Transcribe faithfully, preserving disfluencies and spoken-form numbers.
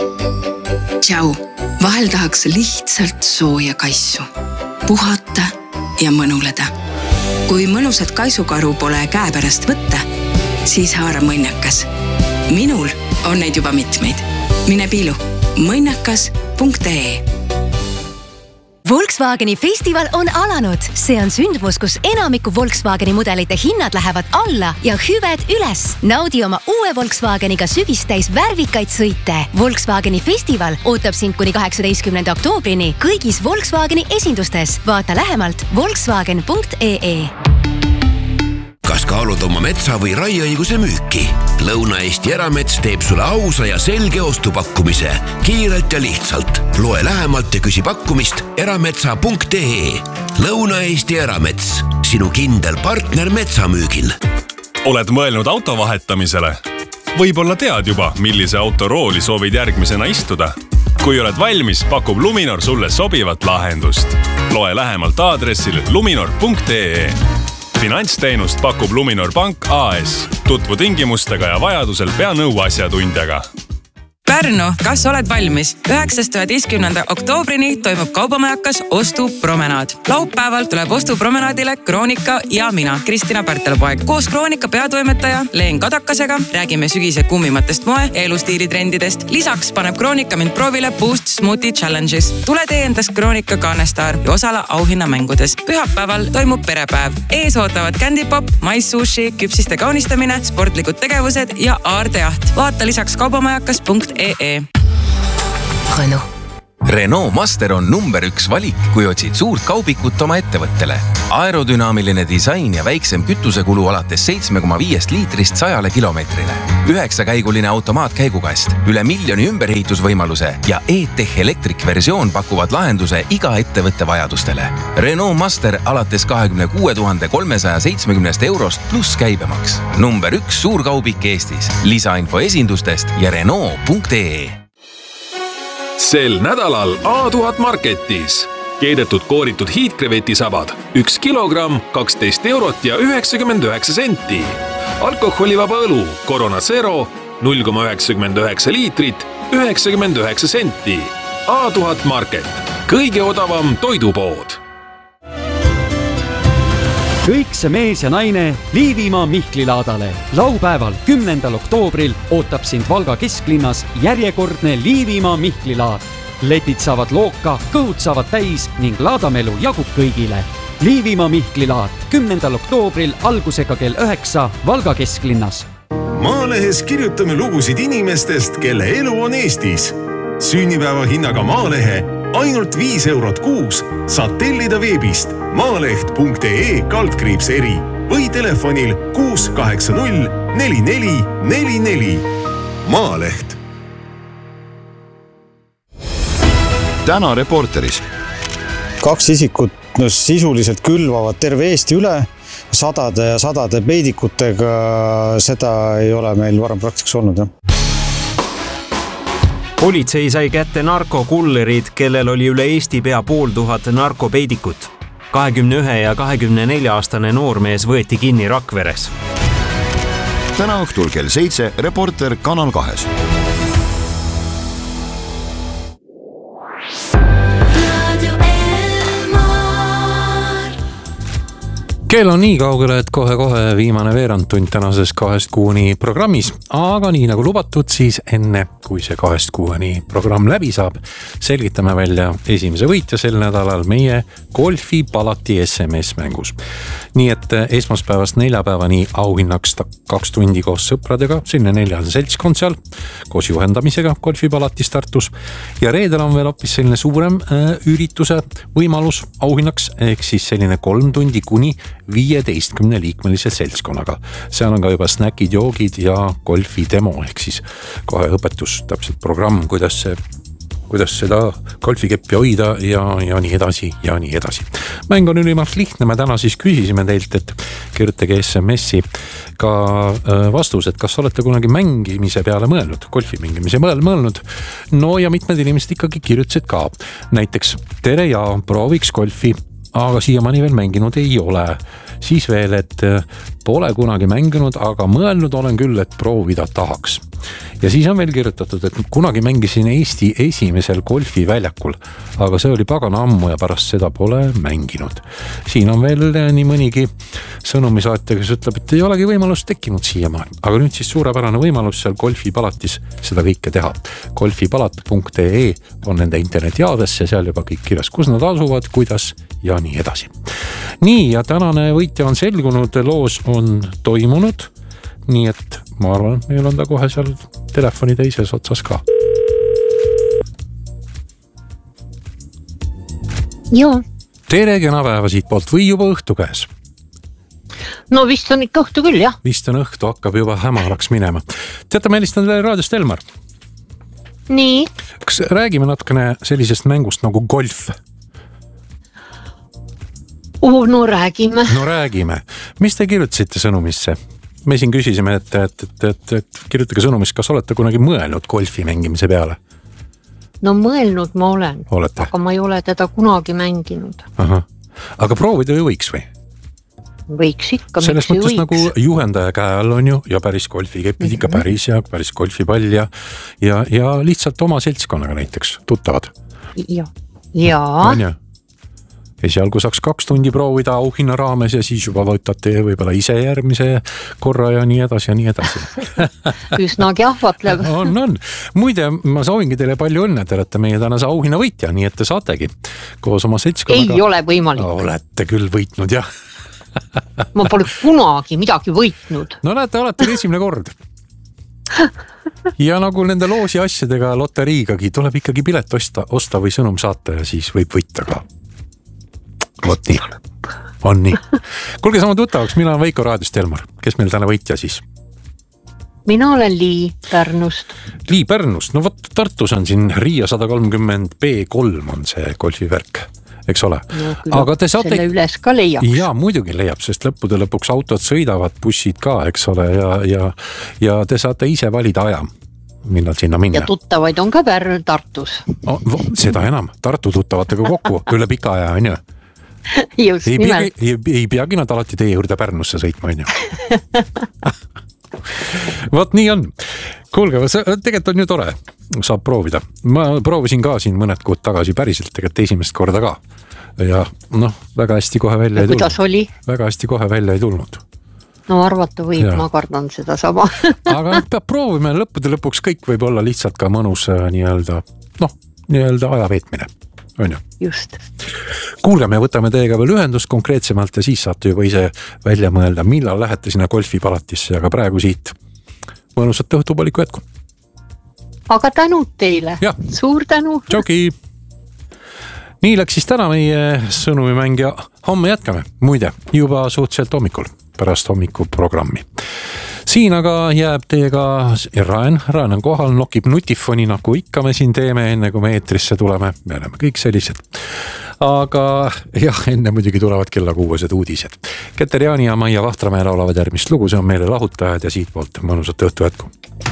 Tšau, vahel tahaks lihtsalt sooja kaisu, puhata ja mõnuleda. Kui mõnusat kaisukaru pole käepärast võtta, siis haara mõnnakas. Minul on neid juba mitmeid. Mine piilu mõnnakas punkt ee. Volkswageni festival on alanud. See on sündmus, kus enamiku Volkswageni mudelite hinnad lähevad alla ja hüved üles. Naudi oma uue Volkswageniga sügistäis värvikaid sõite. Volkswageni festival ootab sind kuni kaheksateistkümnenda oktoobrini kõigis Volkswageni esindustes. Vaata lähemalt volkswagen punkt ee. Kas kaalud oma metsa või raieõiguse müüki? Lõuna-Eesti Eramets teeb sulle ausa ja selge ostupakkumise. Kiirelt ja lihtsalt. Loe lähemalt ja küsi pakkumist erametsa punkt ee. Lõuna-Eesti Eramets. Sinu kindel partner metsamüügil. Oled mõelnud auto vahetamisele? Võib-olla tead juba, millise auto rooli soovid järgmisena istuda. Kui oled valmis, pakub Luminor sulle sobivat lahendust. Loe lähemalt aadressil luminor punkt ee. Finantsteenust pakub Luminor Pank A S. Tutvu tingimustega ja vajadusel pea nõu asjatundjaga. Pärnu, kas oled valmis? üheksandast üheteistkümnenda oktoobrini toimub kaubamajakas ostupromenaad. Laupäeval tuleb ostupromenaadile Kroonika ja mina, Kristina Pärtelpoeg. Koos Kroonika peatoimetaja Leen Kadakasega räägime sügise kummimatest moe ja elustiilitrendidest. Lisaks paneb Kroonika mind proovile Boost Smoothie Challenges. Tule tee endast Kroonika Kaanestaar ja osala auhinnamängudes. Pühapäeval toimub perepäev. Ees ootavad Candypop, maissushi, küpsiste kaunistamine, sportlikud tegevused ja aardejaht. Vaata lisaks kaubamajakas punkt ee. Renault. Renault Master on number üks valik, kui otsid suurt kaubikut oma ettevõttele. Aerodünaamiline disain ja väiksem kütusekulu alates seitse koma viis liitrist sajale kilomeetrile. Üheksakäiguline automaatkäigukast, üle miljoni ümberehitusvõimaluse ja E-Tech elektrikversioon pakuvad lahenduse iga ettevõtte vajadustele. Renault Master alates kahekümne kuue tuhande kolmesaja seitsmekümnest eurost pluss käibemaks. Number üks suurkaubik Eestis. Lisainfo esindustest ja renault punkt ee. Sel nädalal A tuhat Marketis. Keedetud kooritud hiidkrevetisabad. Üks kilogramm, kaksteist eurot ja üheksakümmend üheksa senti. Alkoholivaba õlu Corona Zero, null koma üheksakümmend üheksa liitrit, üheksakümmend üheksa senti. A tuhat Market. Kõige odavam toidupood. Kõik see mees ja naine Liivimaa Mihklilaadale. Laupäeval kümnendal oktoobril ootab sind Valga kesklinnas järjekordne Liivimaa Mihklilaad. Letid saavad looka, kõhud saavad täis ning laadamelu jagub kõigile. Liivimaa Mihklilaad kümnendal oktoobril algusega kell üheksa Valga kesklinnas. Maalehes kirjutame lugusid inimestest, kelle elu on Eestis. Sünnipäeva hinnaga Maalehe ainult viis eurot kuus saad tellida veebist maaleht punkt ee kaldkriips eri või telefonil kuus kaheksa null neli neli neli neli. Maaleht. Täna Reporteris. Kaks isikut no, sisuliselt külvavad terve Eesti üle sadade ja sadade peidikutega. Seda ei ole meil varem praktikas olnud. Jah. Politsei sai kätte narkokullerid, kellel oli üle Eesti pea pool tuhat narkopeidikut. kahekümne ühe ja kahekümne nelja aastane noormees võeti kinni Rakveres. Täna õhtul kell seitse Reporter Kanal kahes. Kell on nii kaugele, et kohe-kohe viimane veerand tund tänases kahest kuuni programmis, aga nii nagu lubatud, siis enne kui see kahest kuuni programm läbi saab, selgitame välja esimese võitja sel nädalal meie golfipalati S M S-mängus. Nii et esmaspäevast neljapäevani auhinnaks kaks tundi koos sõpradega, selline neljane seltskond seal, koos juhendamisega golfipalatis Tartus. Ja reedel on veel hoopis selline suurem äh, ürituse võimalus auhinnaks, ehk siis selline kolm tundi kuni viieteistkümne liikmelise seltskonnaga. Seal on ka juba snäkid, joogid ja golfi demo, ehk siis kohe õpetus, täpselt programm, kuidas see kuidas seda golfikeppi hoida ja, ja nii edasi ja nii edasi. Mäng on ülimalt lihtne, me täna siis küsisime teilt, et kirjutage S M S-i ka vastus, et kas olete kunagi mängimise peale mõelnud, golfi mängimise peale mõelnud. No ja mitmed inimesed ikkagi kirjutasid ka. Näiteks tere ja prooviks golfi, aga siiamaani veel mänginud ei ole. Siis veel, et Pole kunagi mänginud, aga mõelnud olen küll, et proovida tahaks. Ja siis on veel kirjutatud, et kunagi mängisin Eesti esimesel golfiväljakul, aga see oli pagana ammu ja pärast seda pole mänginud. Siin on veel nii mõnigi sõnumisaatja, kes ütleb, et ei olegi võimalust tekkinud siiamaani. Aga nüüd siis suurepärane võimalus seal golfipalatis seda kõike teha. golfipalat punkt ee on nende internetiaadres ja seal juba kõik kirjas, kus nad asuvad, kuidas ja nii edasi. Nii, ja tänane võitja on selgunud, loos on toimunud. Nii et ma arvan, meil on ta kohe seal telefoni teises otsas ka. Joo. Tere, kena päeva siit poolt või juba õhtu käes? No vist on ikka õhtu küll, jah. Vist on õhtu, hakkab juba hämaraks minema. Teate, ma helistan teile raadiost Elmar. Nii. Kas räägime natukene sellisest mängust nagu golf? Oh, no räägime. No räägime. Mis te kirjutasite sõnumisse? Me siin küsisime, et, et, et, et, et kirjutage sõnumis, kas olete kunagi mõelnud golfi mängimise peale? No mõelnud ma olen, olete? Aga ma ei ole teda kunagi mänginud. Aha. Aga proovida ju võiks või? Võiks ikka, selles miks ei mõttes võiks. nagu juhendaja käe all on ju ja päris golfi kepid ikka päris ja päris golfipall ja, ja, ja lihtsalt oma seltskonnaga näiteks tuttavad. Ja, jaa. On ju? Esialgu saaks kaks tundi proovida auhinna raames ja siis juba võtate võibolla ise järgmise korra ja nii edasi ja nii edasi. Üsnagi ahvatlev. On, on. Muide, ma soovingi teile palju õnne, te olete meie tänase auhinna võitja, nii et te saategi koos oma seltskonnaga. Ei ole võimalik. Olete küll võitnud, jah. Ma pole kunagi midagi võitnud. No näete, olete esimene kord. Ja nagu nende loosi asjadega loteriigagi tuleb ikkagi pilet osta, osta või sõnum saata ja siis võib võita ka. Vot nii. On nii. Kulge sama tuttavaks, mina olen Veiko raadiost Elmar. Kes meil täna võitja siis? Mina olen Lii Pärnust. Lii Pärnust, no võt Tartus on siin Riia sada kolmkümmend B kolm on see golfivärk, eks ole. No, aga te saate... Selle üles ka leiaks. Jaa, muidugi leiab, sest lõppude lõpuks autod sõidavad, bussid ka, eks ole, ja, ja, ja te saate ise valida aja, millal sinna minna. Ja tuttavaid on ka Pärnu Tartus. Oh, seda enam, Tartu tuttavatega kokku, üle pika aja, on ju? Just ei nimelt. Peagi, ei, ei peagi nad alati teie juurde Pärnusse sõitma, on ju. Vot nii on. Kuulge, tegelikult on ju tore, saab proovida. Ma proovisin ka siin mõned kuud tagasi päriselt, tegelikult esimest korda ka. Ja noh, väga hästi kohe välja ja ei tulnud. Kuidas oli? Väga hästi kohe välja ei tulnud. No arvata võib, ja. Ma kardan seda sama. Aga peab proovima, lõppude lõpuks kõik võib olla lihtsalt ka mõnus nii-öelda, noh, nii-öelda ajaveetmine. On ju? Just. Kuulge, me võtame teiega veel ühendust konkreetsemalt ja siis saate juba ise välja mõelda, millal lähete sinna golfipalatisse, aga praegu siit mõnusat õhtupaliku jätku. Aga tänud teile. Ja. Suur tänu. Tšauki. Nii läks siis täna meie sõnumimäng ja homme jätkame. Muide, juba suhteliselt hommikul pärast hommiku programmi. Siin aga jääb teiega Raen, Raen on kohal, nokib nutifoni, nagu ikka me siin teeme, enne kui me eetrisse tuleme. Me oleme kõik sellised. Aga jah, enne muidugi tulevad kella kuuesed uudised. Keter Jaani ja Maia Vahtramäe laulavad järgmist lugu, see on meile lahutajad ja siitpoolt mõnusat õhtu jätku.